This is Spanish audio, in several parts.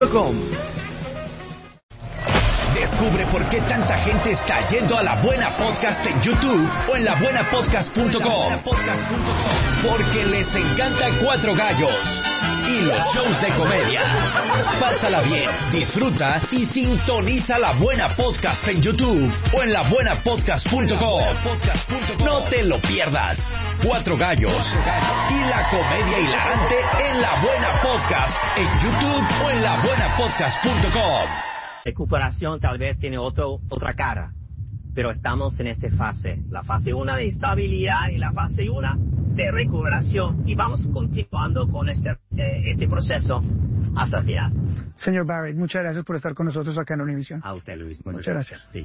Descubre por qué tanta gente está yendo a La Buena Podcast en YouTube o en labuenapodcast.com. Porque les encanta Cuatro Gallos y los shows de comedia. Pásala bien, disfruta y sintoniza La Buena Podcast en YouTube o en labuenapodcast.com. No te lo pierdas. Cuatro Gallos y la comedia hilarante en La Buena Podcast en YouTube o en labuenapodcast.com. Recuperación tal vez tiene otra cara, pero estamos en esta fase, la fase 1 de estabilidad y la fase 1 de recuperación, y vamos continuando con este proceso hasta el final. Señor Barrett, muchas gracias por estar con nosotros acá en Univision. A usted, Luis. Muchas gracias. Sí.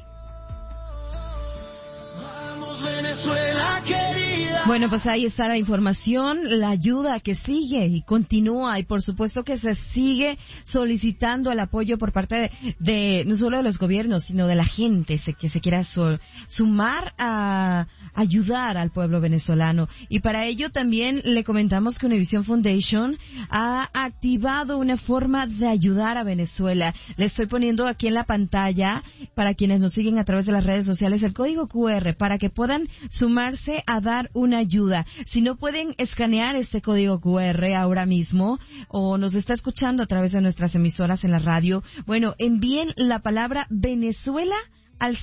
Venezuela querida. Bueno, pues ahí está la información, la ayuda que sigue y continúa, y por supuesto que se sigue solicitando el apoyo por parte de no solo de los gobiernos, sino de la gente que se quiera sumar a ayudar al pueblo venezolano. Y para ello también le comentamos que Univision Foundation ha activado una forma de ayudar a Venezuela. Le estoy poniendo aquí en la pantalla, para quienes nos siguen a través de las redes sociales, el código QR para que puedan sumarse a dar una ayuda. Si no pueden escanear este código QR ahora mismo o nos está escuchando a través de nuestras emisoras en la radio, bueno, envíen la palabra Venezuela al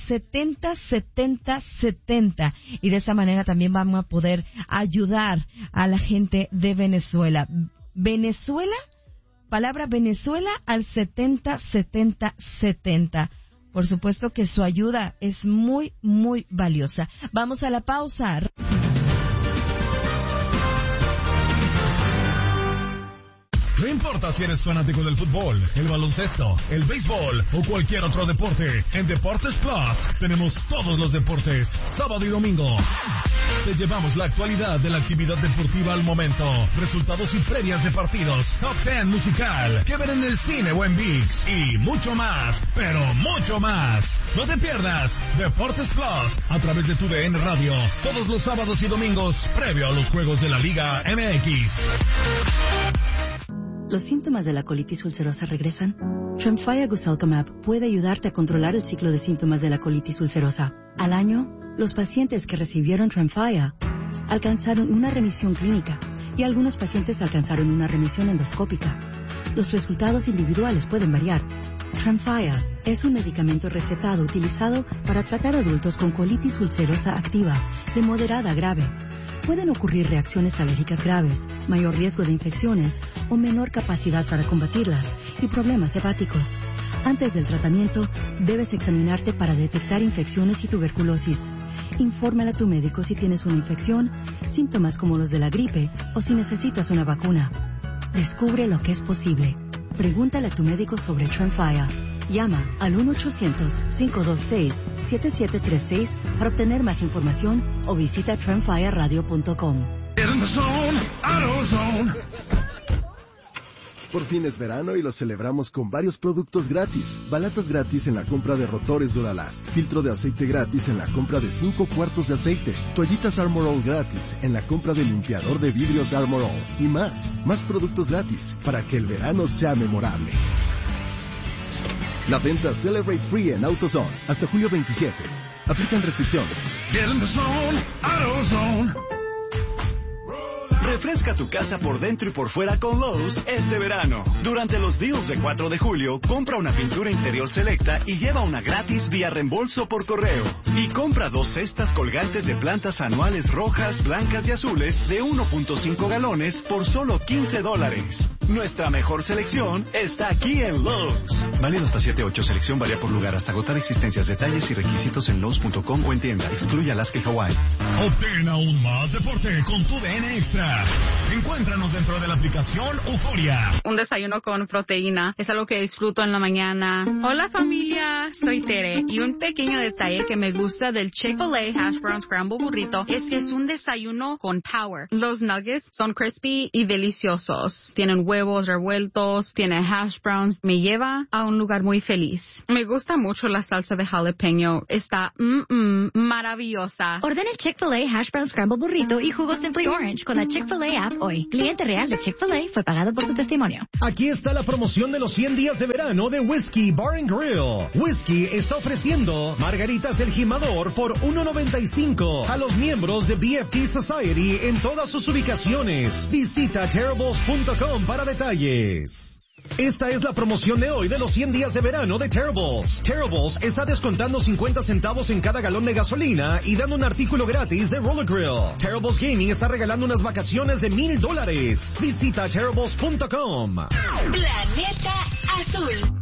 707070 y de esa manera también vamos a poder ayudar a la gente de Venezuela. Venezuela, palabra Venezuela al 707070. Por supuesto que su ayuda es muy, muy valiosa. Vamos a la pausa. No importa si eres fanático del fútbol, el baloncesto, el béisbol o cualquier otro deporte, en Deportes Plus tenemos todos los deportes, sábado y domingo. Te llevamos la actualidad de la actividad deportiva al momento, resultados y previas de partidos, top 10 musical, que ver en el cine o en ViX y mucho más, pero mucho más. No te pierdas Deportes Plus a través de tu DN Radio, todos los sábados y domingos, previo a los juegos de la Liga MX. ¿Los síntomas de la colitis ulcerosa regresan? Tremfya Guselkumab puede ayudarte a controlar el ciclo de síntomas de la colitis ulcerosa. Al año, los pacientes que recibieron Tremfya alcanzaron una remisión clínica y algunos pacientes alcanzaron una remisión endoscópica. Los resultados individuales pueden variar. Tremfya es un medicamento recetado utilizado para tratar adultos con colitis ulcerosa activa de moderada a grave. Pueden ocurrir reacciones alérgicas graves, mayor riesgo de infecciones o menor capacidad para combatirlas y problemas hepáticos. Antes del tratamiento, debes examinarte para detectar infecciones y tuberculosis. Infórmale a tu médico si tienes una infección, síntomas como los de la gripe o si necesitas una vacuna. Descubre lo que es posible. Pregúntale a tu médico sobre Tremfya. Llama al 1-800-526-7736 para obtener más información o visita tremfyaradio.com. Por fin es verano y lo celebramos con varios productos gratis. Balatas gratis en la compra de rotores Duralast. Filtro de aceite gratis en la compra de 5 cuartos de aceite. Toallitas Armor All gratis en la compra de limpiador de vidrios Armor All. Y más productos gratis para que el verano sea memorable. La venta Celebrate Free en AutoZone hasta julio 27. Aplican restricciones. Refresca tu casa por dentro y por fuera con Lowe's este verano. Durante los deals de 4 de julio, compra una pintura interior selecta y lleva una gratis vía reembolso por correo. Y compra 2 cestas colgantes de plantas anuales rojas, blancas y azules de 1.5 galones por solo $15. Nuestra mejor selección está aquí en Lowe's. Válido hasta 7-8. Selección varía por lugar hasta agotar existencias. Detalles y requisitos en Lowe's.com o en tienda. Excluye Alaska y Hawaii. Obtén aún más deporte con tu DN Extra. Encuéntranos dentro de la aplicación Euforia. Un desayuno con proteína es algo que disfruto en la mañana. Hola familia, soy Tere y un pequeño detalle que me gusta del Chick-fil-A Hash Brown Scramble Burrito es que es un desayuno con power. Los nuggets son crispy y deliciosos. Tienen huevos revueltos, tienen hash browns. Me lleva a un lugar muy feliz. Me gusta mucho la salsa de jalapeño. Está maravillosa. Ordena el Chick-fil-A Hash Brown Scramble Burrito y jugo Simply Orange con la Chick-fil-A Chick-fil-A app hoy. Cliente real de Chick-fil-A fue pagado por su testimonio. Aquí está la promoción de los 100 días de verano de Whiskey Bar & Grill. Whiskey está ofreciendo margaritas El Jimador por $1.95 a los miembros de BFT Society en todas sus ubicaciones. Visita Terribles.com para detalles. Esta es la promoción de hoy de los 100 días de verano de Terribles. Terribles está descontando 50 centavos en cada galón de gasolina y dando un artículo gratis de Roller Grill. Terribles Gaming está regalando unas vacaciones de $1,000. Visita Terribles.com. Planeta Azul.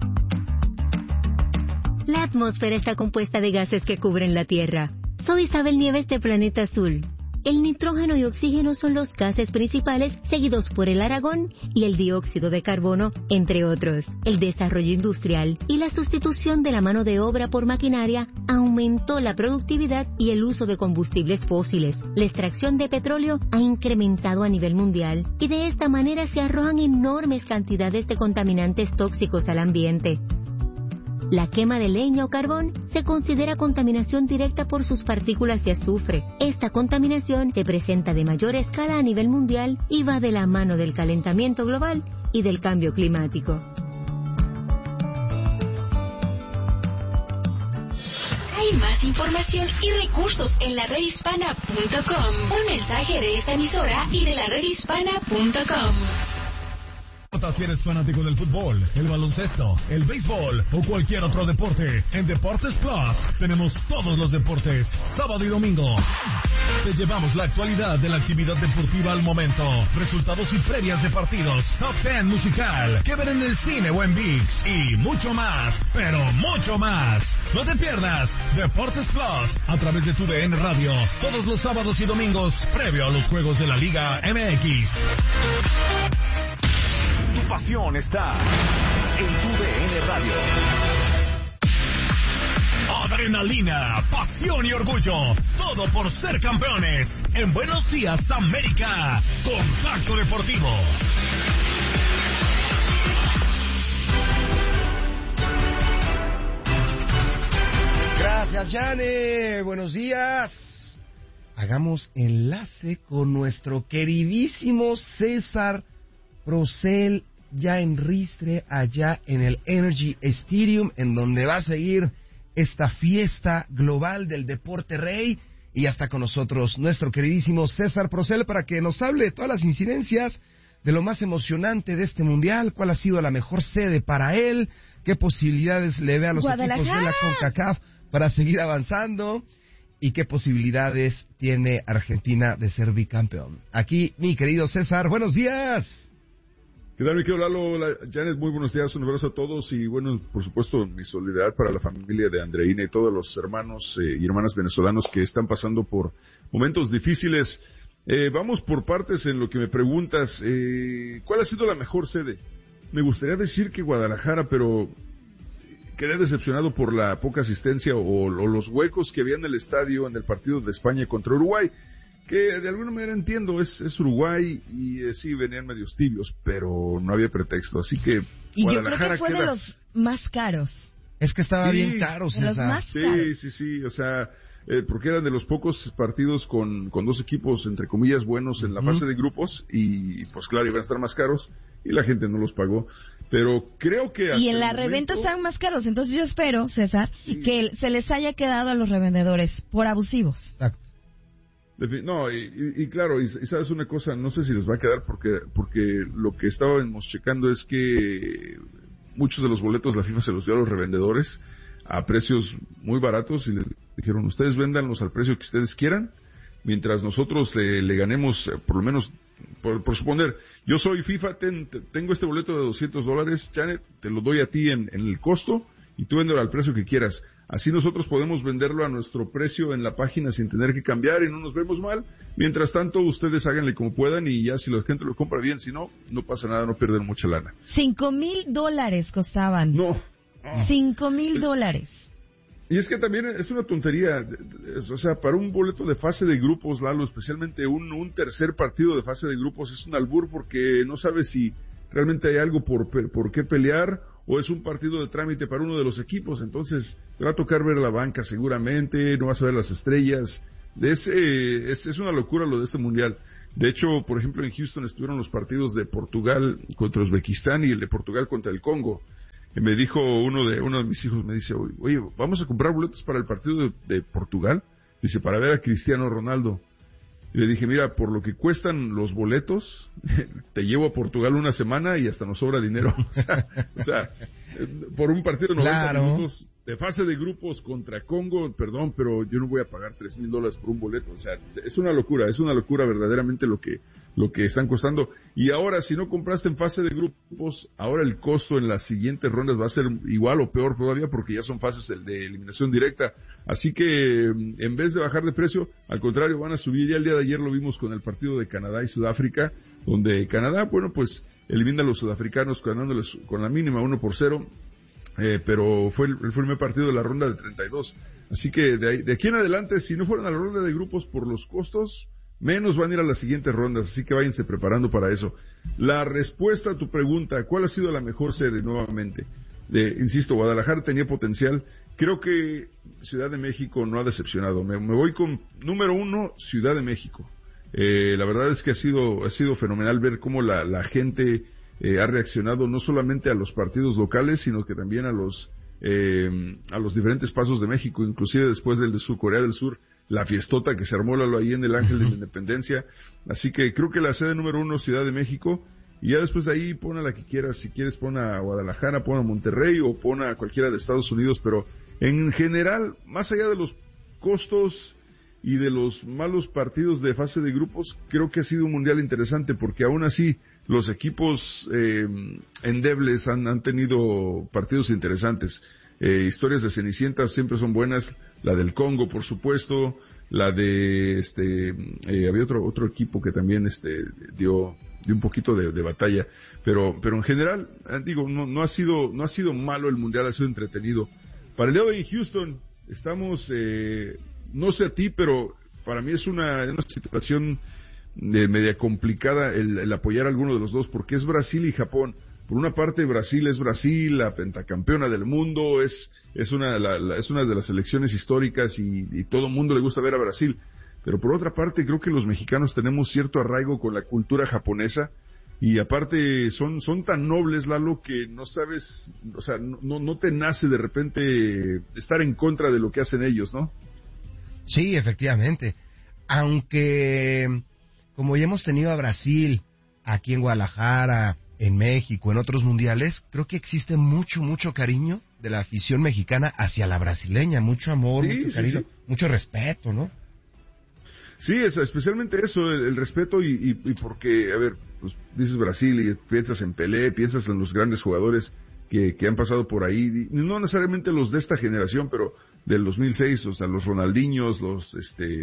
La atmósfera está compuesta de gases que cubren la Tierra. Soy Isabel Nieves de Planeta Azul. El nitrógeno y oxígeno son los gases principales, seguidos por el argón y el dióxido de carbono, entre otros. El desarrollo industrial y la sustitución de la mano de obra por maquinaria aumentó la productividad y el uso de combustibles fósiles. La extracción de petróleo ha incrementado a nivel mundial y de esta manera se arrojan enormes cantidades de contaminantes tóxicos al ambiente. La quema de leña o carbón se considera contaminación directa por sus partículas de azufre. Esta contaminación se presenta de mayor escala a nivel mundial y va de la mano del calentamiento global y del cambio climático. Hay más información y recursos en la redhispana.com. Un mensaje de esta emisora y de la redhispana.com. Si eres fanático del fútbol, el baloncesto, el béisbol o cualquier otro deporte, en Deportes Plus tenemos todos los deportes, sábado y domingo. Te llevamos la actualidad de la actividad deportiva al momento, resultados y previas de partidos, top 10 musical, que ver en el cine o en ViX y mucho más, pero mucho más. No te pierdas Deportes Plus a través de tu DN Radio, todos los sábados y domingos, previo a los juegos de la Liga MX. Tu pasión está en tu DN Radio. Adrenalina, pasión y orgullo, todo por ser campeones. En Buenos Días, América, Contacto Deportivo. Gracias, Yane. Buenos días. Hagamos enlace con nuestro queridísimo César Procel, ya en Ristre, allá en el Energy Stadium, en donde va a seguir esta fiesta global del deporte rey. Y ya está con nosotros nuestro queridísimo César Procel para que nos hable de todas las incidencias, de lo más emocionante de este mundial, cuál ha sido la mejor sede para él, qué posibilidades le ve a los equipos de la CONCACAF para seguir avanzando y qué posibilidades tiene Argentina de ser bicampeón. Aquí, mi querido César, buenos días. ¿Qué tal, mi querido Lalo? Janet, muy buenos días, un abrazo a todos y bueno, por supuesto, mi solidaridad para la familia de Andreina y todos los hermanos y hermanas venezolanos que están pasando por momentos difíciles. Vamos por partes en lo que me preguntas. ¿Cuál ha sido la mejor sede? Me gustaría decir que Guadalajara, pero quedé decepcionado por la poca asistencia o los huecos que había en el estadio en el partido de España contra Uruguay. Que de alguna manera entiendo, es Uruguay y sí, venían medios tibios, pero no había pretexto, así que y Guadalajara yo creo que fue de los más caros. Es que estaba bien caro, César. De los más caros. Sí, o sea, porque eran de los pocos partidos con dos equipos, entre comillas, buenos en la fase de grupos, y pues claro, iban a estar más caros, y la gente no los pagó, pero creo que... Y en la reventa están más caros, entonces yo espero, César, que se les haya quedado a los revendedores por abusivos. Exacto. No, y claro, y sabes una cosa, no sé si les va a quedar porque lo que estábamos checando es que muchos de los boletos la FIFA se los dio a los revendedores a precios muy baratos y les dijeron, ustedes véndanlos al precio que ustedes quieran, mientras nosotros le ganemos, por lo menos, por suponer, yo soy FIFA, tengo este boleto de $200, Janet, te lo doy a ti en el costo y tú véndelo al precio que quieras. Así nosotros podemos venderlo a nuestro precio en la página sin tener que cambiar y no nos vemos mal. Mientras tanto, ustedes háganle como puedan y ya si la gente lo compra bien, si no, no pasa nada, no pierden mucha lana. $5,000 costaban. No. $5,000. Y es que también es una tontería, o sea, para un boleto de fase de grupos, Lalo, especialmente un tercer partido de fase de grupos, es un albur porque no sabes si realmente hay algo por qué pelear o es un partido de trámite para uno de los equipos, entonces te va a tocar ver la banca seguramente, no vas a ver las estrellas, es una locura lo de este mundial. De hecho, por ejemplo, en Houston estuvieron los partidos de Portugal contra Uzbekistán y el de Portugal contra el Congo. Me dijo uno de mis hijos, me dice, oye, vamos a comprar boletos para el partido de Portugal. Dice, para ver a Cristiano Ronaldo. Y le dije, mira, por lo que cuestan los boletos, te llevo a Portugal una semana y hasta nos sobra dinero. O sea, por un partido de 90 minutos de fase de grupos contra Congo, perdón, pero yo no voy a pagar $3,000 por un boleto. O sea, es una locura verdaderamente lo que están costando. Y ahora, si no compraste en fase de grupos, ahora el costo en las siguientes rondas va a ser igual o peor todavía porque ya son fases de eliminación directa. Así que, en vez de bajar de precio, al contrario, van a subir. Ya el día de ayer lo vimos con el partido de Canadá y Sudáfrica, donde Canadá, bueno, pues elimina a los sudafricanos ganándoles con la mínima 1-0. Pero fue el primer partido de la ronda de 32. Así que de aquí en adelante, si no fueran a la ronda de grupos por los costos, menos van a ir a las siguientes rondas. Así que váyanse preparando para eso. La respuesta a tu pregunta, ¿cuál ha sido la mejor sede nuevamente? Insisto, Guadalajara tenía potencial. Creo que Ciudad de México no ha decepcionado. Me voy con número 1, Ciudad de México. La verdad es que ha sido fenomenal ver cómo la gente ha reaccionado no solamente a los partidos locales, sino que también a los diferentes pasos de México, inclusive después del de Corea del Sur, la fiestota que se armó ahí en el Ángel de la Independencia. Así que creo que la sede número 1, Ciudad de México, y ya después de ahí pon a la que quieras. Si quieres pon a Guadalajara, pon a Monterrey o pon a cualquiera de Estados Unidos, pero en general, más allá de los costos y de los malos partidos de fase de grupos, creo que ha sido un mundial interesante porque aún así los equipos endebles han tenido partidos interesantes. Historias de Cenicientas siempre son buenas, la del Congo, por supuesto, la de había otro equipo que también dio un poquito de batalla, pero en general digo, no ha sido malo el mundial, ha sido entretenido. Para el día de hoy en Houston estamos no sé a ti, pero para mí es una situación media complicada el apoyar a alguno de los dos, porque es Brasil y Japón. Por una parte, Brasil es Brasil, la pentacampeona del mundo, es una de las selecciones históricas y todo el mundo le gusta ver a Brasil. Pero por otra parte, creo que los mexicanos tenemos cierto arraigo con la cultura japonesa y aparte son tan nobles, Lalo, que no sabes, o sea, no te nace de repente estar en contra de lo que hacen ellos, ¿no? Sí, efectivamente. Aunque, como ya hemos tenido a Brasil aquí en Guadalajara, en México, en otros mundiales, creo que existe mucho cariño de la afición mexicana hacia la brasileña, mucho amor, mucho cariño, mucho respeto, ¿no? Sí, especialmente eso, el respeto y porque, a ver, pues dices Brasil y piensas en Pelé, piensas en los grandes jugadores que han pasado por ahí, no necesariamente los de esta generación, pero del 2006, o sea, los Ronaldinhos, los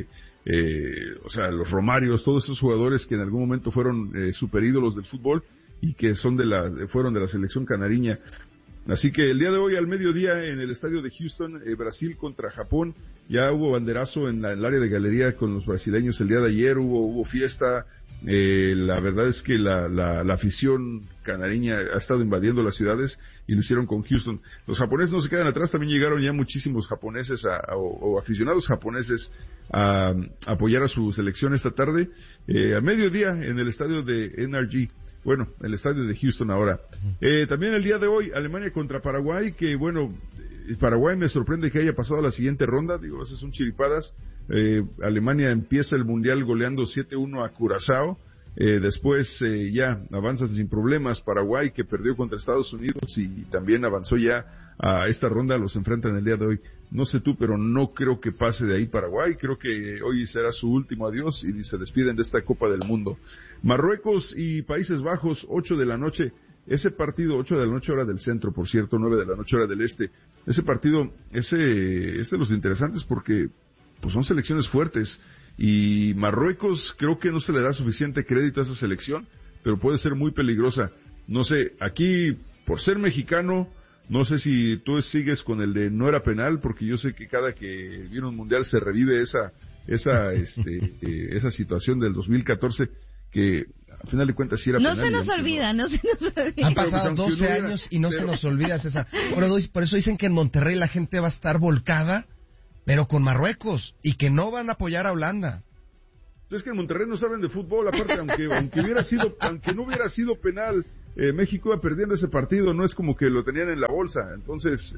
Romarios, todos esos jugadores que en algún momento fueron superídolos del fútbol y que fueron de la selección canariña. Así que el día de hoy al mediodía en el estadio de Houston, Brasil contra Japón, ya hubo banderazo en el área de galería con los brasileños el día de ayer, hubo fiesta. La verdad es que la afición canariña ha estado invadiendo las ciudades y lo hicieron con Houston. Los japoneses no se quedan atrás, también llegaron ya muchísimos japoneses o aficionados japoneses a apoyar a su selección esta tarde, a mediodía en el estadio de NRG. Bueno, el estadio de Houston ahora. También el día de hoy, Alemania contra Paraguay, que bueno, Paraguay me sorprende que haya pasado a la siguiente ronda, digo, esas son chiripadas. Alemania empieza el mundial goleando 7-1 a Curazao, después ya avanza sin problemas Paraguay, que perdió contra Estados Unidos y también avanzó ya a esta ronda, los enfrentan el día de hoy. No sé tú, pero no creo que pase de ahí Paraguay, creo que hoy será su último adiós y se despiden de esta Copa del Mundo. Marruecos y Países Bajos, 8 de la noche, ese partido, 8 de la noche hora del centro, por cierto, 9 de la noche hora del este, ese partido es de los interesantes porque pues son selecciones fuertes y Marruecos creo que no se le da suficiente crédito a esa selección, pero puede ser muy peligrosa. No sé, aquí por ser mexicano, no sé si tú sigues con el de no era penal, porque yo sé que cada que viene un mundial se revive esa situación del 2014 que a final de cuentas sí era penal. No se nos olvida. Han pasado 12 años y no se nos olvida, César. Por eso dicen que en Monterrey la gente va a estar volcada, pero con Marruecos, y que no van a apoyar a Holanda. Es que en Monterrey no saben de fútbol, aparte, aunque no hubiera sido penal, México iba perdiendo ese partido, no es como que lo tenían en la bolsa. Entonces,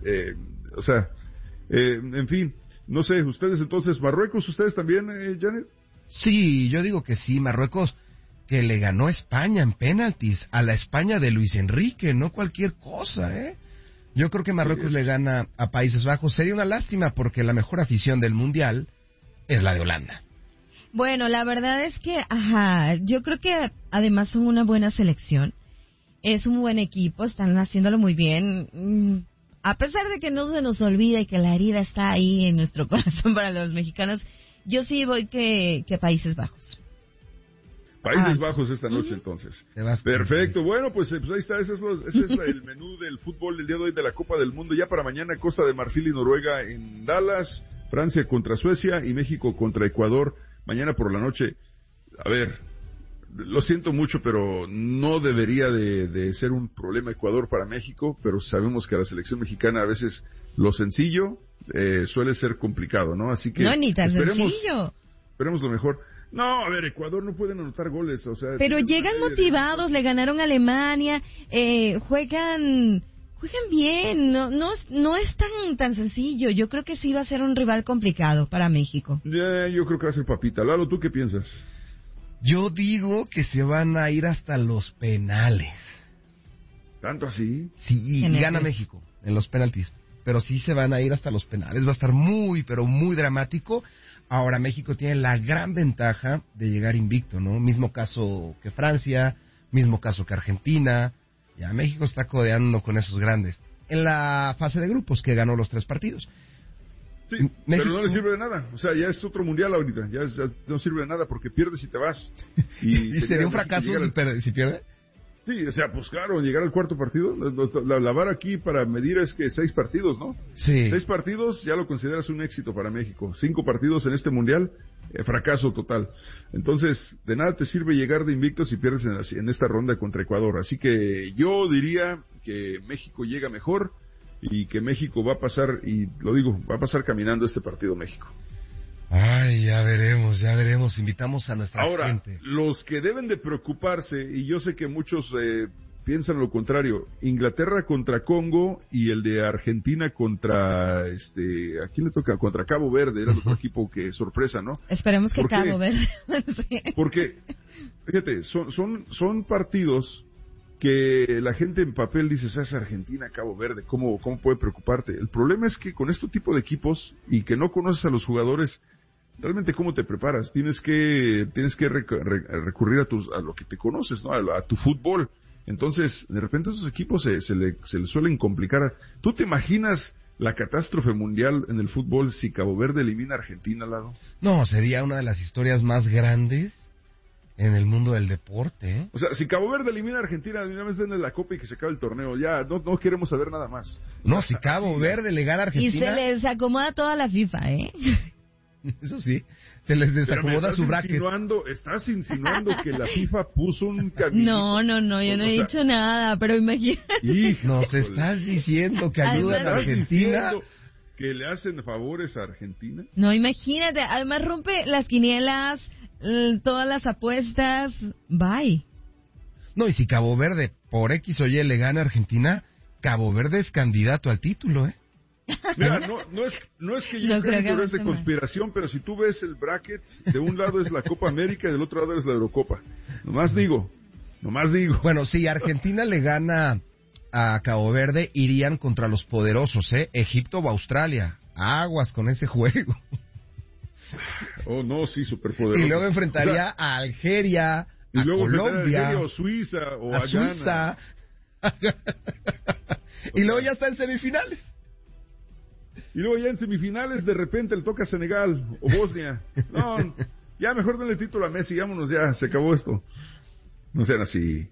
en fin, no sé, ustedes entonces, Marruecos, ¿ustedes también, Janet? Sí, yo digo que sí, Marruecos, que le ganó a España en penaltis, a la España de Luis Enrique, no cualquier cosa, ¿eh? Yo creo que Marruecos le gana a Países Bajos. Sería una lástima porque la mejor afición del Mundial es la de Holanda. Bueno, la verdad es que, yo creo que además son una buena selección. Es un buen equipo, están haciéndolo muy bien. A pesar de que no se nos olvida y que la herida está ahí en nuestro corazón para los mexicanos, yo sí voy que Países Bajos. Países Bajos esta noche, entonces. Perfecto. Bueno, pues ahí está. Ese es el menú del fútbol del día de hoy de la Copa del Mundo. Ya para mañana, Costa de Marfil y Noruega en Dallas, Francia contra Suecia y México contra Ecuador. Mañana por la noche. A ver, lo siento mucho, pero no debería de ser un problema Ecuador para México, pero sabemos que a la selección mexicana a veces lo sencillo suele ser complicado, ¿no? Así que no, ni tan sencillo. Esperemos lo mejor. No, a ver, Ecuador no pueden anotar goles, o sea... Pero llegan motivados, le ganaron a Alemania, juegan bien, no es tan sencillo. Yo creo que sí va a ser un rival complicado para México. Yo creo que va a ser papita. Lalo, ¿tú qué piensas? Yo digo que se van a ir hasta los penales. ¿Tanto así? Sí, y gana México en los penaltis. Pero sí se van a ir hasta los penales. Va a estar muy, pero muy dramático. Ahora México tiene la gran ventaja de llegar invicto, ¿no? Mismo caso que Francia, mismo caso que Argentina. Ya México está codeando con esos grandes. En la fase de grupos, que ganó los 3 partidos. Sí, México... pero no le sirve de nada. O sea, ya es otro mundial ahorita. Ya no sirve de nada porque pierdes y te vas. ¿Y sería un fracaso si pierde? Sí, o sea, pues claro, llegar al cuarto partido, la vara aquí para medir es que 6 partidos, ¿no? Sí. 6 partidos ya lo consideras un éxito para México. 5 partidos en este mundial, fracaso total. Entonces, de nada te sirve llegar de invicto si pierdes en esta ronda contra Ecuador. Así que yo diría que México llega mejor y que México va a pasar, y lo digo, va a pasar caminando este partido México. Ay, ya veremos, invitamos a nuestra gente. Ahora, los que deben de preocuparse, y yo sé que muchos piensan lo contrario, Inglaterra contra Congo y el de Argentina contra, ¿a quién le toca? Contra Cabo Verde, era el otro equipo que sorpresa, ¿no? Esperemos que Cabo Verde. Sí. Porque, fíjate, son partidos que la gente en papel dice, es Argentina, Cabo Verde, ¿cómo puede preocuparte? El problema es que con este tipo de equipos y que no conoces a los jugadores, realmente cómo te preparas, tienes que recurrir a lo que te conoces, ¿no? A tu fútbol. Entonces, de repente esos equipos se les suelen complicar. ¿Tú te imaginas la catástrofe mundial en el fútbol si Cabo Verde elimina a Argentina, Lalo? No, sería una de las historias más grandes en el mundo del deporte, ¿eh? O sea, si Cabo Verde elimina a Argentina, de una vez denle la copa y que se acabe el torneo. Ya, no queremos saber nada más. No, si Cabo Verde le gana a Argentina... Y se les acomoda toda la FIFA, ¿eh? Eso sí, se les desacomoda su bracket. Estás insinuando que la FIFA puso un camino. No, yo no he dicho nada, pero imagínate. Nos estás diciendo que ayudan a Argentina... ¿Que le hacen favores a Argentina? No, imagínate, además rompe las quinielas, todas las apuestas, bye. No, y si Cabo Verde por X o Y le gana a Argentina, Cabo Verde es candidato al título, ¿eh? Mira, no es que yo creo que es de conspiración, pero si tú ves el bracket, de un lado es la Copa América y del otro lado es la Eurocopa. Nomás digo. Bueno, si Argentina le gana a Cabo Verde, irían contra los poderosos, Egipto o Australia. Aguas con ese juego. Oh, no, sí, superpoderoso. Y luego enfrentaría a Algeria, a Colombia, a Algeria, o Suiza, o a Suiza. Y luego ya está en semifinales. Y luego ya en semifinales de repente le toca a Senegal o Bosnia. No, ya mejor denle título a Messi, vámonos ya, se acabó esto. No sean así.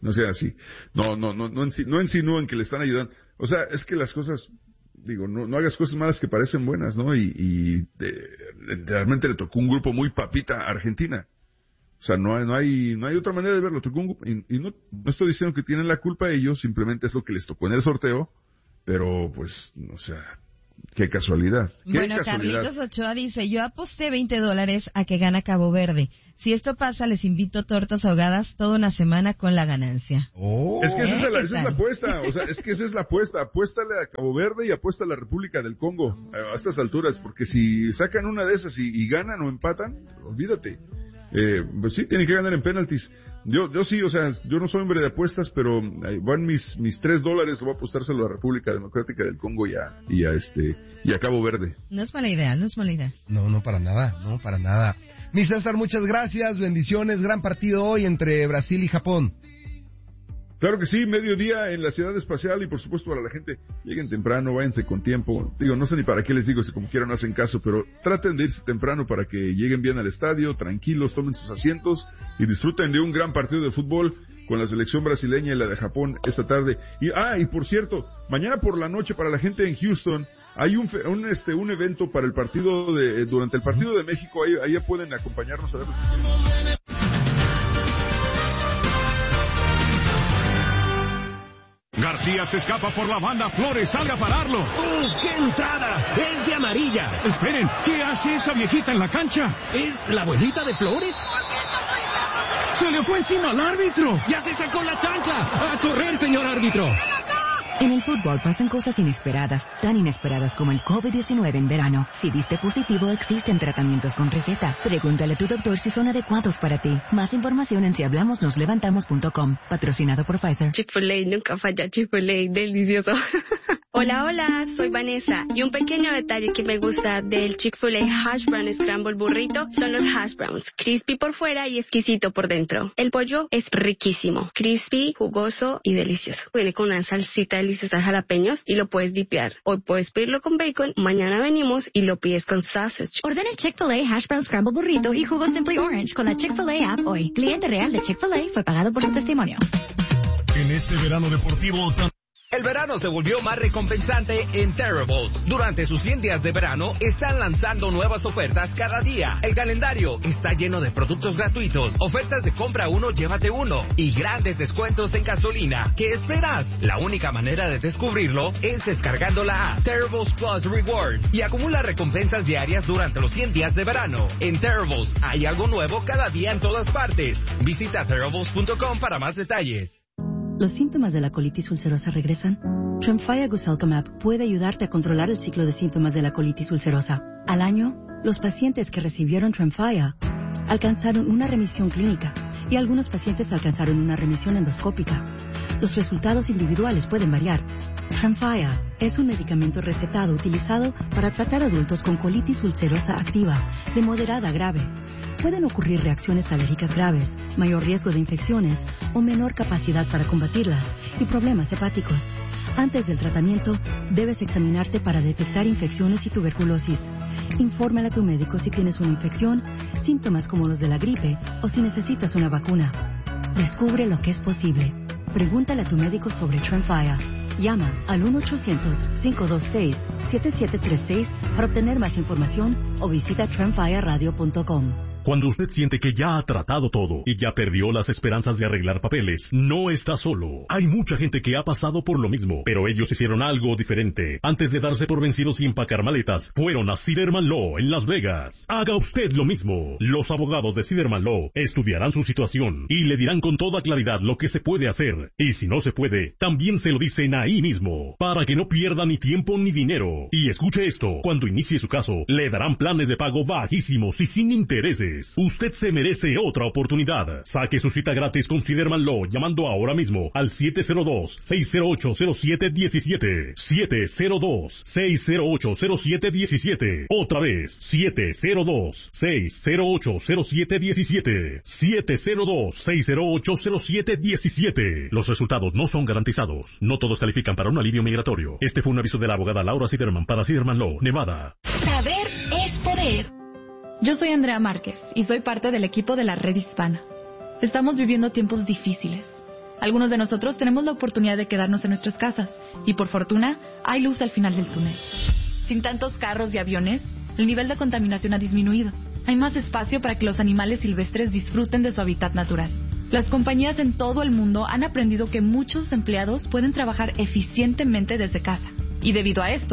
No insinúen que le están ayudando. O sea, es que las cosas, no hagas cosas malas que parecen buenas, ¿no? Y realmente le tocó un grupo muy papita a Argentina. O sea, no hay otra manera de verlo. Tocó un grupo, y no estoy diciendo que tienen la culpa ellos, simplemente es lo que les tocó en el sorteo, pero pues, o sea, qué casualidad. Bueno, Carlitos Ochoa dice, yo aposté $20 a que gana Cabo Verde. Si esto pasa, les invito tortas ahogadas toda una semana con la ganancia. Es que esa es la apuesta, o sea, es que esa es la apuesta. Apuéstale a Cabo Verde y apuesta a la República del Congo a estas alturas, porque si sacan una de esas y ganan o empatan, olvídate. Pues sí, tienen que ganar en penaltis. Yo sí, o sea, yo no soy hombre de apuestas, pero van mis $3, lo voy a apostárselo a la República Democrática del Congo y a Cabo Verde. No es mala idea. No, para nada. Mi César, muchas gracias, bendiciones, gran partido hoy entre Brasil y Japón. Claro que sí, mediodía en la Ciudad Espacial y por supuesto para la gente, lleguen temprano, váyanse con tiempo. Digo, no sé ni para qué les digo si como quieran no hacen caso, pero traten de irse temprano para que lleguen bien al estadio, tranquilos, tomen sus asientos y disfruten de un gran partido de fútbol con la selección brasileña y la de Japón esta tarde. Y por cierto, mañana por la noche para la gente en Houston hay un evento para el partido durante el partido de México, ahí pueden acompañarnos a ver. García se escapa por la banda, Flores sale a pararlo. ¡Qué entrada! ¡Es de amarilla! Esperen, ¿qué hace esa viejita en la cancha? ¿Es la abuelita de Flores? ¡Se le fue encima al árbitro! ¡Ya se sacó la chancla! ¡A correr, señor árbitro! En el fútbol pasan cosas inesperadas, tan inesperadas como el COVID-19 en verano. Si diste positivo, existen tratamientos con receta. Pregúntale a tu doctor si son adecuados para ti. Más información en sihablamosnoslevantamos.com. Patrocinado por Pfizer. Chick-fil-A, nunca falla. Chick-fil-A, delicioso. Hola, soy Vanessa. Y un pequeño detalle que me gusta del Chick-fil-A Hash Brown Scramble Burrito son los hash browns. Crispy por fuera y exquisito por dentro. El pollo es riquísimo. Crispy, jugoso y delicioso. Viene con una salsita deliciosa jalapeños y lo puedes dipear. Hoy puedes pedirlo con bacon, mañana venimos y lo pides con sausage. Ordena el Chick-fil-A Hash Brown Scramble Burrito y jugo Simply Orange con la Chick-fil-A app hoy. Cliente real de Chick-fil-A fue pagado por su testimonio. En este verano deportivo... El verano se volvió más recompensante en Terribles. Durante sus 100 días de verano están lanzando nuevas ofertas cada día. El calendario está lleno de productos gratuitos, ofertas de compra uno, llévate uno y grandes descuentos en gasolina. ¿Qué esperas? La única manera de descubrirlo es descargando la app Terribles Plus Reward y acumula recompensas diarias durante los 100 días de verano. En Terribles hay algo nuevo cada día en todas partes. Visita Terribles.com para más detalles. ¿Los síntomas de la colitis ulcerosa regresan? Tremfya Guselkumab puede ayudarte a controlar el ciclo de síntomas de la colitis ulcerosa. Al año, los pacientes que recibieron Tremfya alcanzaron una remisión clínica y algunos pacientes alcanzaron una remisión endoscópica. Los resultados individuales pueden variar. Tremfya es un medicamento recetado utilizado para tratar adultos con colitis ulcerosa activa de moderada a grave. Pueden ocurrir reacciones alérgicas graves, mayor riesgo de infecciones o menor capacidad para combatirlas y problemas hepáticos. Antes del tratamiento, debes examinarte para detectar infecciones y tuberculosis. Infórmale a tu médico si tienes una infección, síntomas como los de la gripe o si necesitas una vacuna. Descubre lo que es posible. Pregúntale a tu médico sobre Tremfya. Llama al 1-800-526-7736 para obtener más información o visita tremfyaradio.com. Cuando usted siente que ya ha tratado todo y ya perdió las esperanzas de arreglar papeles, no está solo. Hay mucha gente que ha pasado por lo mismo, pero ellos hicieron algo diferente. Antes de darse por vencidos y empacar maletas, fueron a Siderman Law en Las Vegas. Haga usted lo mismo. Los abogados de Siderman Law estudiarán su situación y le dirán con toda claridad lo que se puede hacer. Y si no se puede, también se lo dicen ahí mismo, para que no pierda ni tiempo ni dinero. Y escuche esto, cuando inicie su caso, le darán planes de pago bajísimos y sin intereses. Usted se merece otra oportunidad. Saque su cita gratis con Siderman Law llamando ahora mismo al 702-608-0717. 702-608-0717. Otra vez, 702-608-0717. 702-608-0717. Los resultados no son garantizados. No todos califican para un alivio migratorio. Este fue un aviso de la abogada Laura Siderman para Siderman Law, Nevada. Saber es poder. Yo soy Andrea Márquez y soy parte del equipo de la Red Hispana. Estamos viviendo tiempos difíciles. Algunos de nosotros tenemos la oportunidad de quedarnos en nuestras casas y por fortuna hay luz al final del túnel. Sin tantos carros y aviones, el nivel de contaminación ha disminuido. Hay más espacio para que los animales silvestres disfruten de su hábitat natural. Las compañías en todo el mundo han aprendido que muchos empleados pueden trabajar eficientemente desde casa. Y debido a esto,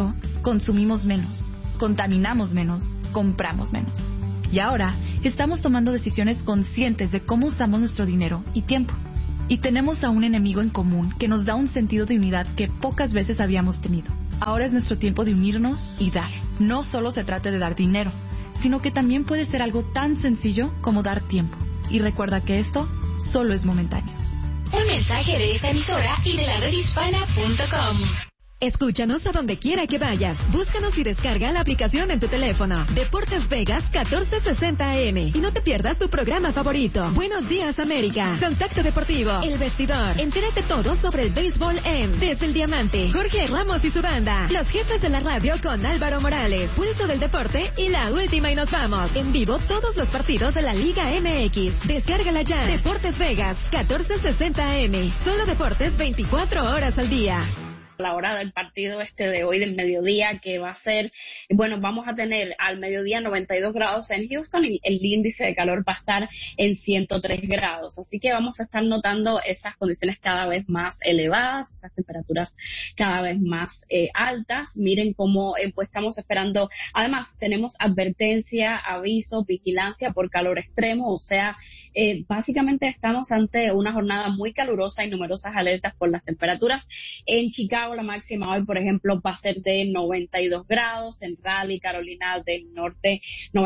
consumimos menos, contaminamos menos, compramos menos. Y ahora estamos tomando decisiones conscientes de cómo usamos nuestro dinero y tiempo. Y tenemos a un enemigo en común que nos da un sentido de unidad que pocas veces habíamos tenido. Ahora es nuestro tiempo de unirnos y dar. No solo se trata de dar dinero, sino que también puede ser algo tan sencillo como dar tiempo. Y recuerda que esto solo es momentáneo. Un mensaje de esta emisora y de la redhispana.com. Escúchanos a donde quiera que vayas. Búscanos y descarga la aplicación en tu teléfono. Deportes Vegas 1460 AM. Y no te pierdas tu programa favorito. Buenos Días América. Contacto Deportivo. El Vestidor. Entérate todo sobre el béisbol en Desde el Diamante. Jorge Ramos y su banda. Los jefes de la radio con Álvaro Morales. Pulso del deporte y la última y nos vamos. En vivo todos los partidos de la Liga MX. Descárgala ya. Deportes Vegas 1460 AM. Solo deportes 24 horas al día. La hora del partido de hoy del mediodía, que va a ser, bueno, vamos a tener al mediodía 92 grados en Houston y el índice de calor va a estar en 103 grados. Así que vamos a estar notando esas condiciones cada vez más elevadas, esas temperaturas cada vez más altas. Miren cómo pues estamos esperando. Además, tenemos advertencia, aviso, vigilancia por calor extremo, o sea, básicamente estamos ante una jornada muy calurosa y numerosas alertas por las temperaturas. En Chicago la máxima hoy, por ejemplo, va a ser de 92 grados, en Raleigh, Carolina del Norte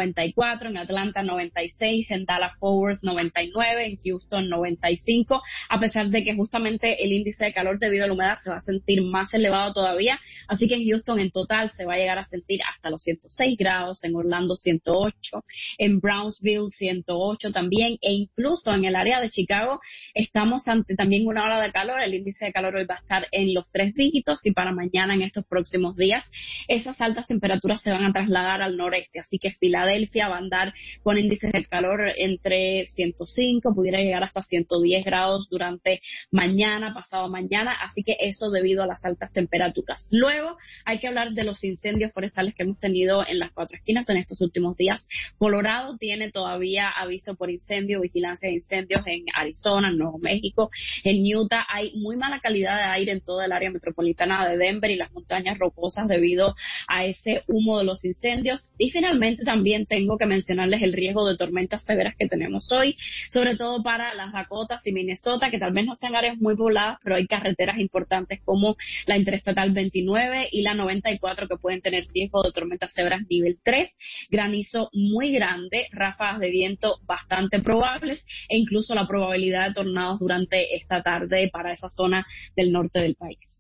94, en Atlanta 96, en Dallas-Fort Worth 99, en Houston 95, a pesar de que justamente el índice de calor debido a la humedad se va a sentir más elevado todavía, así que en Houston en total se va a llegar a sentir hasta los 106 grados, en Orlando 108, en Brownsville 108 también, e incluso en el área de Chicago estamos ante también una ola de calor. El índice de calor hoy va a estar en los 3 dígitos y para mañana, en estos próximos días, esas altas temperaturas se van a trasladar al noreste, así que Filadelfia va a andar con índices de calor entre 105, pudiera llegar hasta 110 grados durante mañana, pasado mañana, así que eso debido a las altas temperaturas. Luego hay que hablar de los incendios forestales que hemos tenido en las 4 esquinas en estos últimos días. Colorado tiene todavía aviso por incendio, vigilancia de incendios en Arizona, en Nuevo México, en Utah. Hay muy mala calidad de aire en toda el área metropolitana de Denver y las montañas rocosas debido a ese humo de los incendios. Y finalmente también tengo que mencionarles el riesgo de tormentas severas que tenemos hoy, sobre todo para las Dakotas y Minnesota, que tal vez no sean áreas muy pobladas, pero hay carreteras importantes como la Interestatal 29 y la 94 que pueden tener riesgo de tormentas severas nivel 3, granizo muy grande, ráfagas de viento bastante probables e incluso la probabilidad de tornados durante esta tarde para esa zona del norte del país.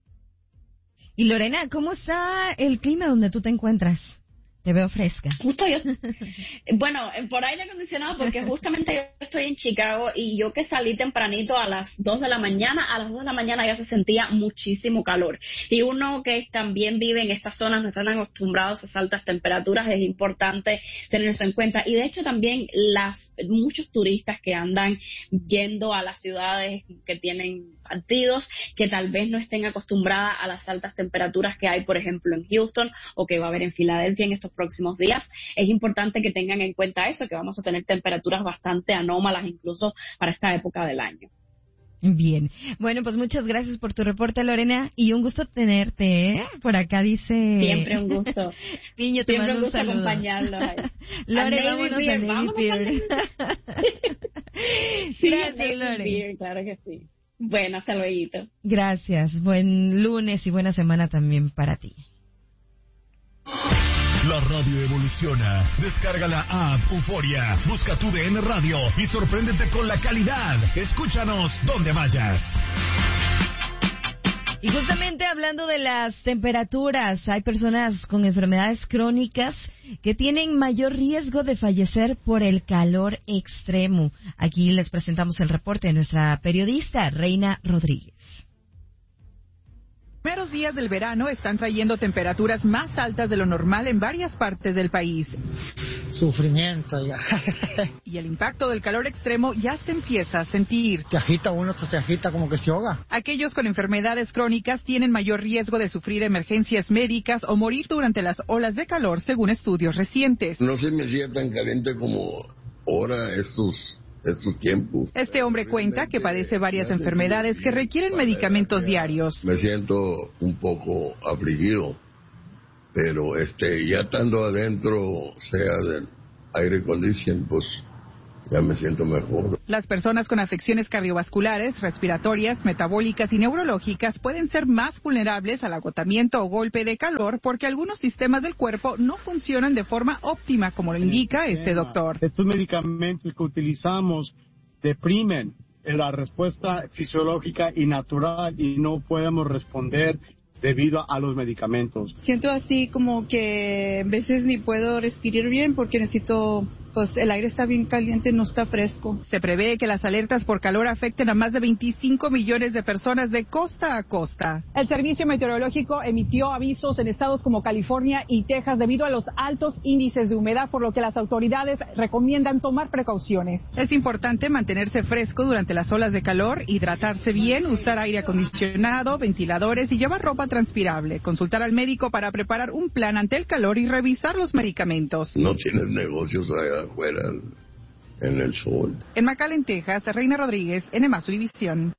Y Lorena, ¿cómo está el clima donde tú te encuentras? Te veo fresca. Justo yo. Bueno, por aire acondicionado, porque justamente yo estoy en Chicago y yo que salí tempranito a las 2 de la mañana, a las 2 de la mañana ya se sentía muchísimo calor. Y uno que también vive en estas zonas, no están acostumbrados a esas altas temperaturas, es importante tener eso en cuenta. Y de hecho también muchos turistas que andan yendo a las ciudades que tienen partidos, que tal vez no estén acostumbradas a las altas temperaturas que hay, por ejemplo, en Houston o que va a haber en Filadelfia en estos próximos días. Es importante que tengan en cuenta eso, que vamos a tener temperaturas bastante anómalas incluso para esta época del año. Bien, bueno, pues muchas gracias por tu reporte, Lorena, y un gusto tenerte, ¿eh? Por acá dice... Siempre un gusto. Piño, te mando un saludo. Acompañarlos. Lore, vámonos a Navy Pier. Sí, gracias, Lore. Pier, claro que sí. Bueno, hasta luego. Gracias, buen lunes y buena semana también para ti. La radio evoluciona. Descarga la app Euforia. Busca tu DN Radio y sorpréndete con la calidad. Escúchanos donde vayas. Y justamente hablando de las temperaturas, hay personas con enfermedades crónicas que tienen mayor riesgo de fallecer por el calor extremo. Aquí les presentamos el reporte de nuestra periodista, Reina Rodríguez. Los primeros días del verano están trayendo temperaturas más altas de lo normal en varias partes del país. Sufrimiento ya. Y el impacto del calor extremo ya se empieza a sentir. Te agita uno, se agita como que se ahoga. Aquellos con enfermedades crónicas tienen mayor riesgo de sufrir emergencias médicas o morir durante las olas de calor, según estudios recientes. No se me hacía tan caliente como ahora estos tiempos. Este hombre cuenta que padece varias enfermedades que requieren medicamentos diarios. Me siento un poco afligido pero ya estando adentro, sea del aire acondicionado, pues ya me siento mejor. Las personas con afecciones cardiovasculares, respiratorias, metabólicas y neurológicas pueden ser más vulnerables al agotamiento o golpe de calor porque algunos sistemas del cuerpo no funcionan de forma óptima, como lo indica este doctor. Estos medicamentos que utilizamos deprimen la respuesta fisiológica y natural y no podemos responder debido a los medicamentos. Siento así como que a veces ni puedo respirar bien porque necesito, pues el aire está bien caliente, no está fresco. Se prevé que las alertas por calor afecten a más de 25 millones de personas de costa a costa. El Servicio Meteorológico emitió avisos en estados como California y Texas debido a los altos índices de humedad, por lo que las autoridades recomiendan tomar precauciones. Es importante mantenerse fresco durante las olas de calor, hidratarse bien, usar aire acondicionado, ventiladores y llevar ropa transpirable. Consultar al médico para preparar un plan ante el calor y revisar los medicamentos. No tienes negocios allá afuera en el sol. En McAllen, Texas, Reina Rodríguez, NMA Univisión.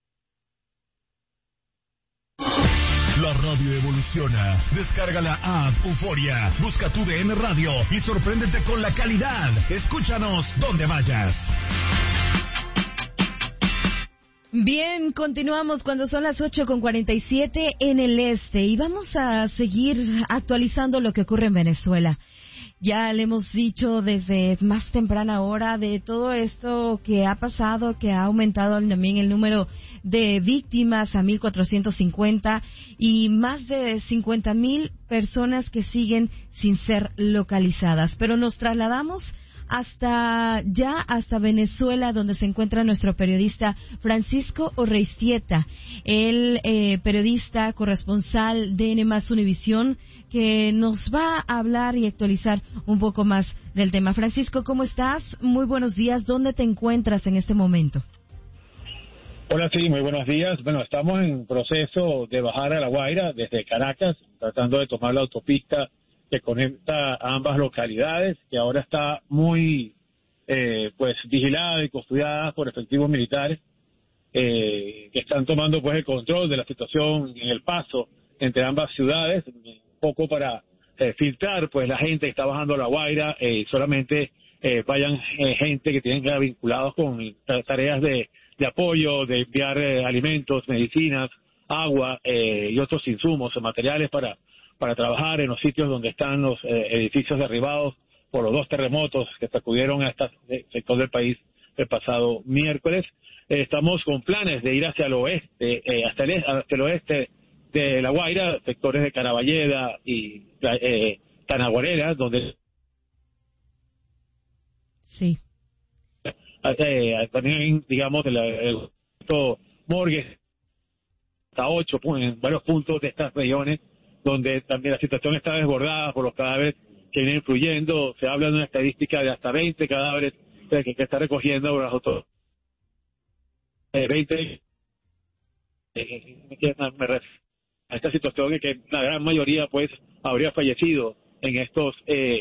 La radio evoluciona. Descarga la app Euforia. Busca tu DN Radio y sorpréndete con la calidad. Escúchanos donde vayas. Bien, continuamos cuando son las 8:47 en el este y vamos a seguir actualizando lo que ocurre en Venezuela. Ya le hemos dicho desde más temprana hora de todo esto que ha pasado, que ha aumentado también el número de víctimas a 1,450 y más de 50,000 personas que siguen sin ser localizadas. Pero nos trasladamos hasta Venezuela, donde se encuentra nuestro periodista Francisco Orreistieta, el periodista corresponsal de NMA Univisión, que nos va a hablar y actualizar un poco más del tema. Francisco, ¿cómo estás? Muy buenos días. ¿Dónde te encuentras en este momento? Hola, sí, muy buenos días. Bueno, estamos en proceso de bajar a La Guaira desde Caracas, tratando de tomar la autopista que conecta a ambas localidades, que ahora está muy vigilada y custodiada por efectivos militares que están tomando pues el control de la situación en el paso entre ambas ciudades, un poco para filtrar pues la gente que está bajando a La Guaira, solamente vayan gente que tienen que estar vinculados con tareas de apoyo, de enviar alimentos, medicinas, agua y otros insumos o materiales para trabajar en los sitios donde están los edificios derribados por los 2 terremotos que sacudieron a este sector del país el pasado miércoles. Estamos con planes de ir hacia el oeste, hacia el oeste de La Guaira, sectores de Caraballeda y Canaguarera, donde sí. También, digamos, el Morgue, hasta 8 en varios puntos de estas regiones, donde también la situación está desbordada por los cadáveres que vienen fluyendo. Se habla de una estadística de hasta 20 cadáveres que está recogiendo las autoridades. 20 me refiero a esta situación en que la gran mayoría pues habría fallecido en estos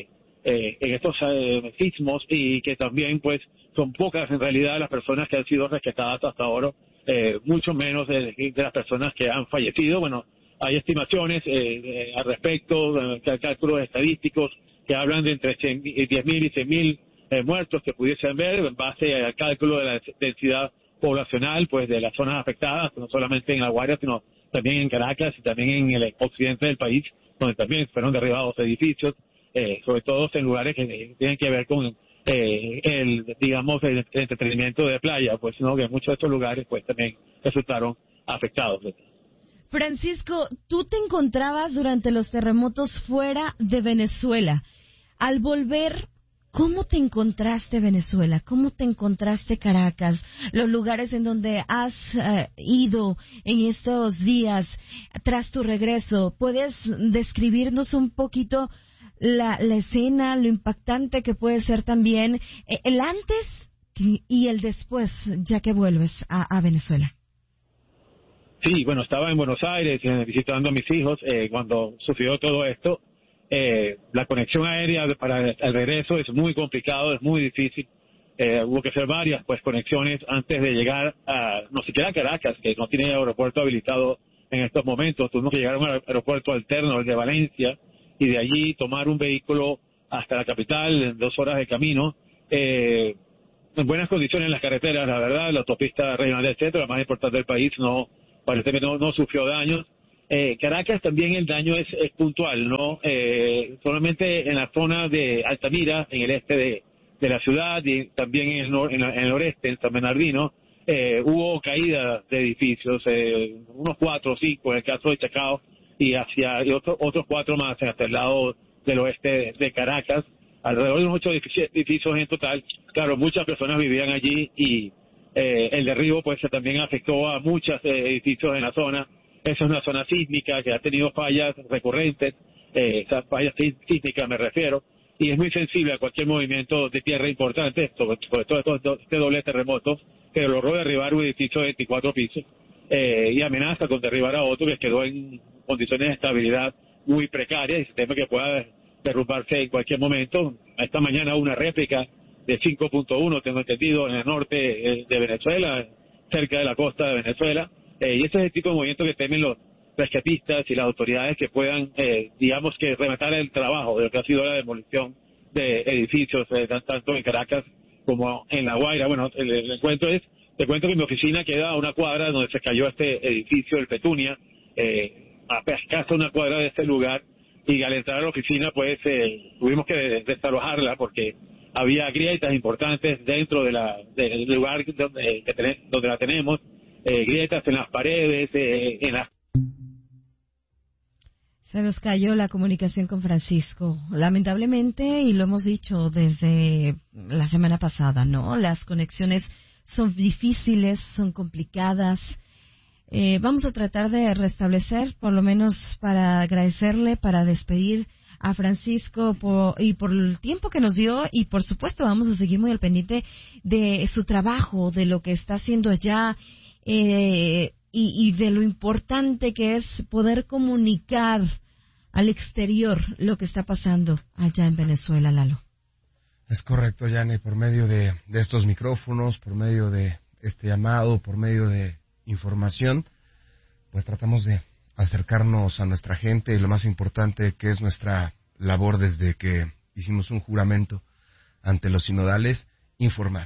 sismos, y que también pues son pocas en realidad las personas que han sido rescatadas hasta ahora, mucho menos de las personas que han fallecido. Bueno, hay estimaciones al respecto, cálculos estadísticos que hablan de entre 10,000 y 100,000 muertos que pudiesen ver en base al cálculo de la densidad poblacional pues de las zonas afectadas, no solamente en La Guaira, sino también en Caracas y también en el occidente del país, donde también fueron derribados edificios, sobre todo en lugares que tienen que ver con el entretenimiento de playa, pues no, que muchos de estos lugares pues también resultaron afectados. Francisco, tú te encontrabas durante los terremotos fuera de Venezuela. Al volver, ¿cómo te encontraste Venezuela? ¿Cómo te encontraste Caracas? Los lugares en donde has ido en estos días tras tu regreso. ¿Puedes describirnos un poquito la escena, lo impactante que puede ser también el antes y el después, ya que vuelves a Venezuela? Sí, bueno, estaba en Buenos Aires visitando a mis hijos cuando sucedió todo esto. La conexión aérea para el regreso es muy complicado, es muy difícil. Hubo que hacer varias pues conexiones antes de llegar no siquiera a Caracas, que no tiene aeropuerto habilitado en estos momentos. Tuvimos que llegar a un aeropuerto alterno, el de Valencia, y de allí tomar un vehículo hasta la capital en 2 horas de camino. En buenas condiciones las carreteras, la verdad, la autopista regional del centro, la más importante del país, parece que no sufrió daños. Caracas también el daño es puntual, ¿no? Solamente en la zona de Altamira, en el este de la ciudad, y también en el noreste, en San Bernardino, hubo caída de edificios, unos 4 o 5 en el caso de Chacao, y otros 4 más hasta el lado del oeste de Caracas, alrededor de unos 8 edificios en total. Claro, muchas personas vivían allí y el derribo pues también afectó a muchos edificios en la zona. Esa es una zona sísmica que ha tenido fallas recurrentes, fallas sísmicas me refiero, y es muy sensible a cualquier movimiento de tierra importante, sobre todo este doble terremoto que logró derribar un edificio de 24 pisos y amenaza con derribar a otro que quedó en condiciones de estabilidad muy precarias y se teme que pueda derrumbarse en cualquier momento. Esta mañana una réplica de 5.1, tengo entendido, en el norte de Venezuela, cerca de la costa de Venezuela, y ese es el tipo de movimiento que temen los rescatistas y las autoridades que puedan, digamos que rematar el trabajo de lo que ha sido la demolición de edificios, tanto en Caracas como en La Guaira. Bueno, te cuento que mi oficina queda a una cuadra donde se cayó este edificio, el Petunia, a escasa una cuadra de este lugar, y al entrar a la oficina pues tuvimos que desalojarla porque había grietas importantes dentro del lugar donde la tenemos, grietas en las paredes, en las... Se nos cayó la comunicación con Francisco, lamentablemente, y lo hemos dicho desde la semana pasada, ¿no? Las conexiones son difíciles, son complicadas. Vamos a tratar de restablecer, por lo menos para agradecerle, para despedir a Francisco por el tiempo que nos dio, y por supuesto vamos a seguir muy al pendiente de su trabajo, de lo que está haciendo allá, y de lo importante que es poder comunicar al exterior lo que está pasando allá en Venezuela, Lalo. Es correcto, Yane, por medio de estos micrófonos, por medio de este llamado, por medio de información, pues tratamos de acercarnos a nuestra gente, y lo más importante que es nuestra labor desde que hicimos un juramento ante los sinodales, informar.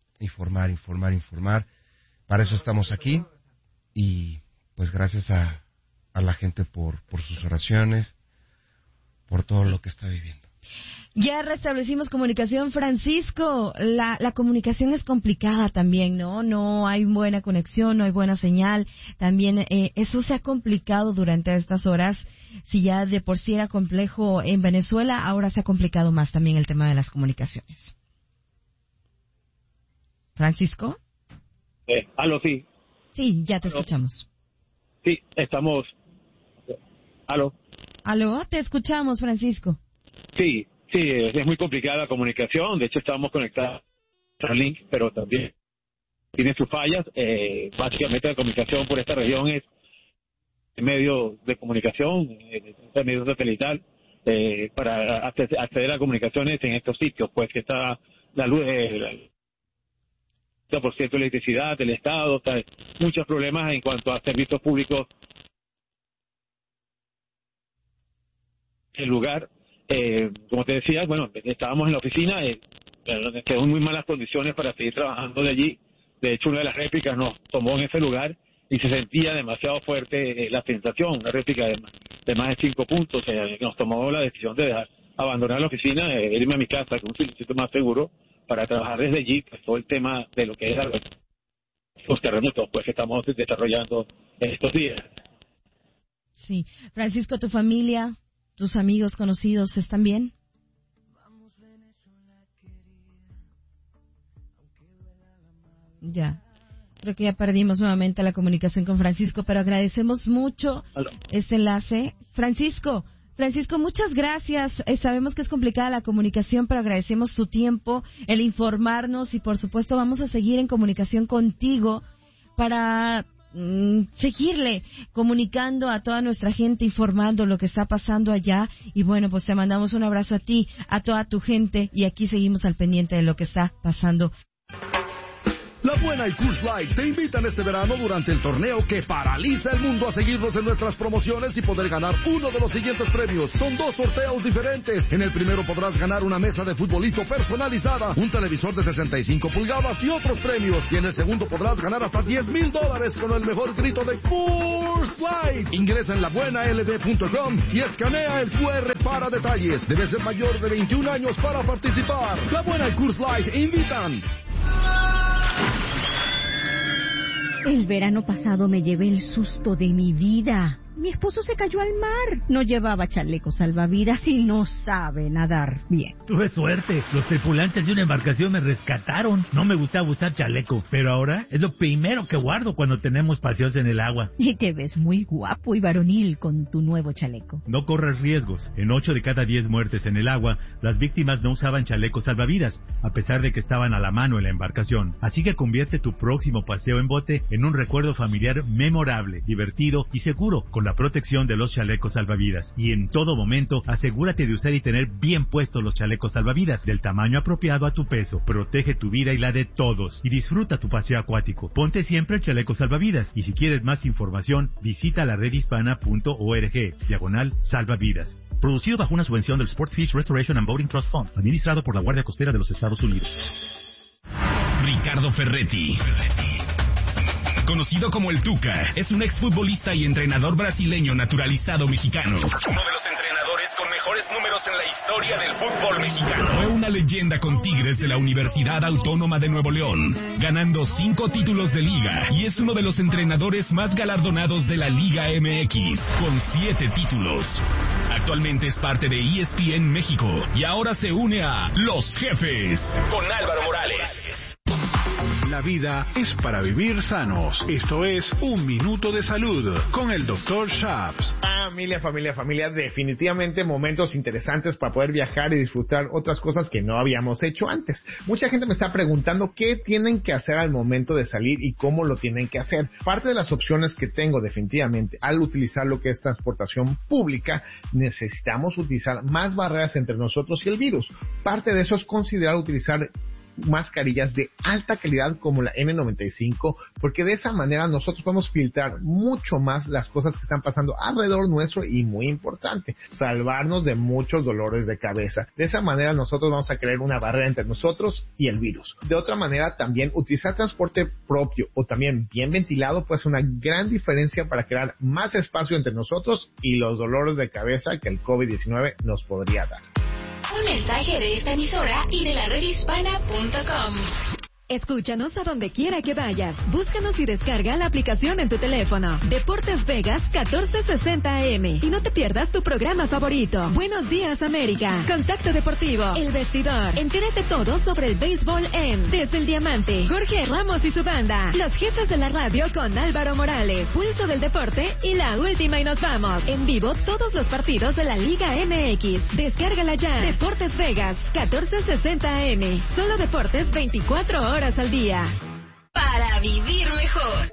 Para eso estamos aquí, y pues gracias a la gente por sus oraciones, por todo lo que está viviendo. Ya restablecimos comunicación, Francisco. La comunicación es complicada también, ¿no? No hay buena conexión, no hay buena señal. También eso se ha complicado durante estas horas. Si ya de por sí era complejo en Venezuela, ahora se ha complicado más también el tema de las comunicaciones. ¿Francisco? ¿Aló, sí? Sí, ya te escuchamos. Sí, estamos... ¿Aló? Te escuchamos, Francisco. Sí, es muy complicada la comunicación. De hecho, estábamos conectados a Link, pero también tiene sus fallas. Básicamente la comunicación por esta región es medio de comunicación, medio satelital, para acceder a comunicaciones en estos sitios, pues que está la luz, el 100% de electricidad del Estado, muchos problemas en cuanto a servicios públicos. El lugar, como te decía, bueno, estábamos en la oficina, quedó en muy malas condiciones para seguir trabajando de allí. De hecho, una de las réplicas nos tomó en ese lugar y se sentía demasiado fuerte la sensación, una réplica de más de 5 puntos. Nos tomó la decisión de abandonar la oficina, irme a mi casa con un sitio más seguro para trabajar desde allí, pues todo el tema de lo que es los terremotos, pues que estamos desarrollando estos días. Sí. Francisco, ¿tu familia, tus amigos, conocidos están bien? Ya. Creo que ya perdimos nuevamente la comunicación con Francisco, pero agradecemos mucho este enlace. Francisco, muchas gracias. Seguimos que es complicada la comunicación, pero agradecemos su tiempo, el informarnos, y por supuesto vamos a seguir en comunicación contigo para seguirle comunicando a toda nuestra gente, informando lo que está pasando allá. Y bueno, pues te mandamos un abrazo a ti, a toda tu gente, y aquí seguimos al pendiente de lo que está pasando. La Buena y Coors Light te invitan este verano durante el torneo que paraliza el mundo a seguirnos en nuestras promociones y poder ganar uno de los siguientes premios. Son 2 sorteos diferentes. En el primero podrás ganar una mesa de futbolito personalizada, un televisor de 65 pulgadas y otros premios. Y en el segundo podrás ganar hasta $10,000 con el mejor grito de Coors Light. Ingresa en labuenald.com y escanea el QR para detalles. Debes ser mayor de 21 años para participar. La Buena y Coors Light invitan. El verano pasado me llevé el susto de mi vida. Mi esposo se cayó al mar. No llevaba chaleco salvavidas y no sabe nadar bien. Tuve suerte. Los tripulantes de una embarcación me rescataron. No me gustaba usar chaleco, pero ahora es lo primero que guardo cuando tenemos paseos en el agua. Y te ves muy guapo y varonil con tu nuevo chaleco. No corras riesgos. En 8 de cada 10 muertes en el agua, las víctimas no usaban chalecos salvavidas, a pesar de que estaban a la mano en la embarcación. Así que convierte tu próximo paseo en bote en un recuerdo familiar memorable, divertido y seguro, con la protección de los chalecos salvavidas. Y en todo momento, asegúrate de usar y tener bien puestos los chalecos salvavidas, del tamaño apropiado a tu peso. Protege tu vida y la de todos. Y disfruta tu paseo acuático. Ponte siempre el chaleco salvavidas. Y si quieres más información, visita la redhispana.org/salvavidas. Producido bajo una subvención del Sport Fish Restoration and Boating Trust Fund, administrado por la Guardia Costera de los Estados Unidos. Ricardo Ferretti, conocido como el Tuca, es un exfutbolista y entrenador brasileño naturalizado mexicano. Uno de los entrenadores con mejores números en la historia del fútbol mexicano. Fue una leyenda con Tigres de la Universidad Autónoma de Nuevo León, ganando 5 títulos de liga, y es uno de los entrenadores más galardonados de la Liga MX, con 7 títulos. Actualmente es parte de ESPN México y ahora se une a Los Jefes con Álvaro Morales. La vida es para vivir sanos. Esto es Un Minuto de Salud con el Dr. Shaps. Familia, definitivamente momentos interesantes para poder viajar y disfrutar otras cosas que no habíamos hecho antes. Mucha gente me está preguntando qué tienen que hacer al momento de salir y cómo lo tienen que hacer. Parte de las opciones que tengo definitivamente al utilizar lo que es transportación pública, necesitamos utilizar más barreras entre nosotros y el virus. Parte de eso es considerar utilizar mascarillas de alta calidad como la N95, porque de esa manera nosotros podemos filtrar mucho más las cosas que están pasando alrededor nuestro y, muy importante, salvarnos de muchos dolores de cabeza. De esa manera nosotros vamos a crear una barrera entre nosotros y el virus. De otra manera, también utilizar transporte propio o también bien ventilado puede ser una gran diferencia para crear más espacio entre nosotros y los dolores de cabeza que el COVID-19 nos podría dar. Un mensaje de esta emisora y de la redhispana.com. Escúchanos a donde quiera que vayas. Búscanos y descarga la aplicación en tu teléfono. Deportes Vegas 1460 AM. Y no te pierdas tu programa favorito. Buenos días, América. Contacto Deportivo. El Vestidor. Entérate todo sobre el béisbol en Desde el Diamante. Jorge Ramos y su banda. Los Jefes de la Radio con Álvaro Morales. Pulso del Deporte y La Última y Nos Vamos. En vivo todos los partidos de la Liga MX. Descárgala ya. Deportes Vegas 1460 AM. Solo deportes 24 horas al día. Para vivir mejor.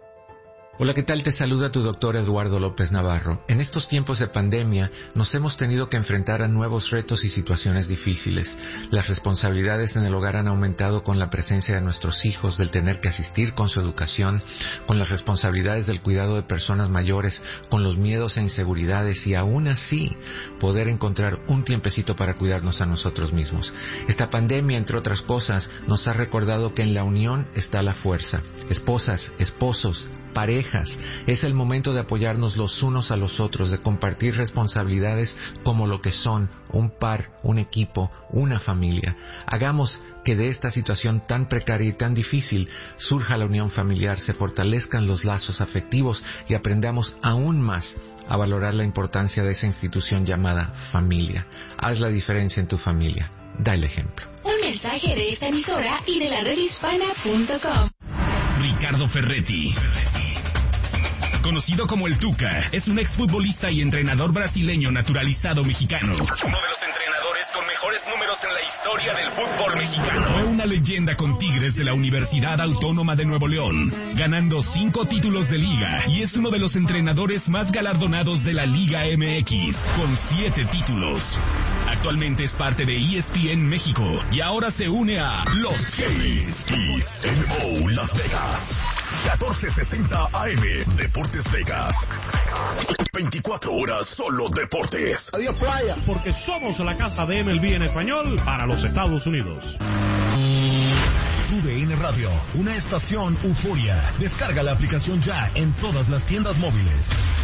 Hola, ¿qué tal? Te saluda tu doctor Eduardo López Navarro. En estos tiempos de pandemia nos hemos tenido que enfrentar a nuevos retos y situaciones difíciles. Las responsabilidades en el hogar han aumentado con la presencia de nuestros hijos, del tener que asistir con su educación, con las responsabilidades del cuidado de personas mayores, con los miedos e inseguridades y aún así poder encontrar un tiempecito para cuidarnos a nosotros mismos. Esta pandemia, entre otras cosas, nos ha recordado que en la unión está la fuerza. Esposas, esposos, parejas, es el momento de apoyarnos los unos a los otros, de compartir responsabilidades como lo que son un par, un equipo, una familia. Hagamos que de esta situación tan precaria y tan difícil surja la unión familiar, se fortalezcan los lazos afectivos y aprendamos aún más a valorar la importancia de esa institución llamada familia. Haz la diferencia en tu familia. Da el ejemplo. Un mensaje de esta emisora y de la redhispana.com. Ricardo Ferretti, conocido como el Tuca, es un exfutbolista y entrenador brasileño naturalizado mexicano. Uno de los entrenadores con mejores números en la historia del fútbol mexicano. Fue una leyenda con Tigres de la Universidad Autónoma de Nuevo León, ganando 5 títulos de liga y es uno de los entrenadores más galardonados de la Liga MX, con 7 títulos. Actualmente es parte de ESPN México y ahora se une a Los KMO Las Vegas. 1460 AM, Deportes Vegas. 24 horas solo deportes. Adiós playa, porque somos la casa de MLB en español para los Estados Unidos. TUDN Radio, una estación euforia. Descarga la aplicación ya en todas las tiendas móviles.